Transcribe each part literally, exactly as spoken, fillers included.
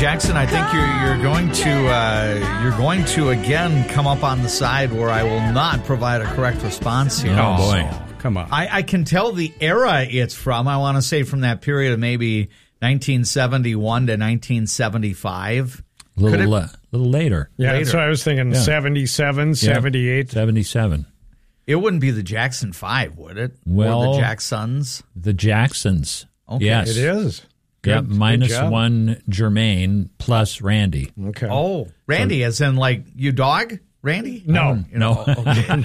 Jackson, I think you're you're going to uh, you're going to again come up on the side where I will not provide a correct response here. Oh, boy. So, come on. I, I can tell the era it's from. I want to say from that period of maybe nineteen seventy-one to nineteen seventy-five. A little, Could it- uh, little later. Yeah, Later. that's what I was thinking. Yeah. seventy-seven, seventy-eight. seventy-seven. It wouldn't be the Jackson Five, would it? Well, or the Jacksons. The Jacksons. Okay. Yes. It is. Yeah, Good- good minus job. one Jermaine plus Randy. Okay. Oh, Randy, as in like you dog, Randy? No. You know, okay.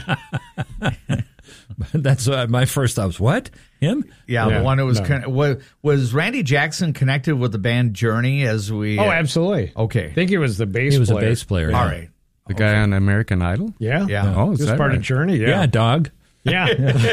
That's uh, my first thought was, what? Him? Yeah, Yeah, the one who was, no. con- was was Randy Jackson connected with the band Journey as we. Oh, absolutely. Okay. I think he was the bass He was player. a bass player. All yeah. right. The guy on American Idol? Yeah. Yeah. Oh, He is was that part right? of Journey. Yeah, Yeah. dog. Yeah.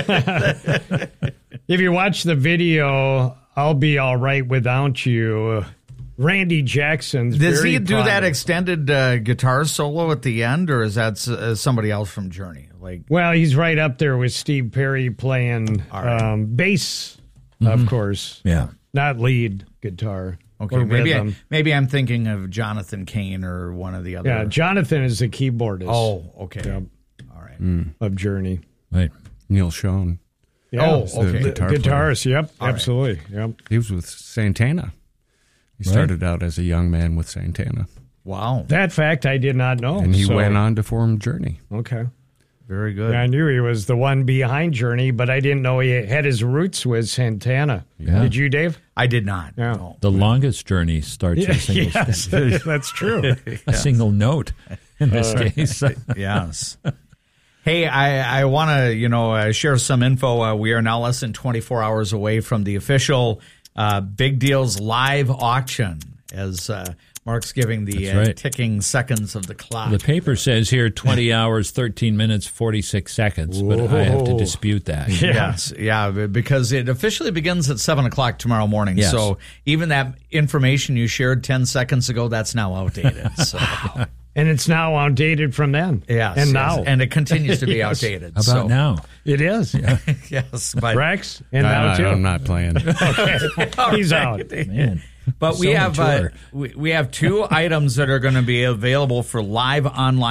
If you watch the video, I'll Be All Right Without You, Randy Jackson's Does very he do proud that of- extended uh, guitar solo at the end, or is that s- uh, somebody else from Journey? Like, Well, he's right up there with Steve Perry playing All right. um, bass, of course, Yeah. not lead guitar. okay, or maybe I, rhythm. maybe I'm thinking of Jonathan Cain or one of the other. Yeah, Jonathan is the keyboardist Oh, okay. Yep. All right. of Journey. Right. Neil Schon. Yeah. Oh, the okay. guitar player. Guitarist, yep, All right. absolutely. Yep. He was with Santana. He started out as a young man with Santana. Wow. That fact I did not know. And he so- went on to form Journey. Okay. Very good. Yeah, I knew he was the one behind Journey, but I didn't know he had his roots with Santana. Yeah. Did you, Dave? I did not. Yeah. No. The longest journey starts with a single, yes, that's true. a single note in this case. Yes. Hey, I, I want to, you know, uh, share some info. Uh, we are now less than twenty-four hours away from the official uh, Big Deals live auction as uh, Mark's giving the That's uh, right. ticking seconds of the clock. The paper says here twenty hours, thirteen minutes, forty-six seconds, but I have to Whoa. dispute that. Yes, yeah, because it officially begins at seven o'clock tomorrow morning. Yes. So even that information you shared ten seconds ago, that's now outdated. So And it's now outdated from then. yes, And yes. now. and it continues to be Yes. outdated. How about so, now? It is. Yes, but Rex, and I, now I, too. I'm not playing. He's out. Man. But we So have uh, mature. we, we have two items that are going to be available for live online.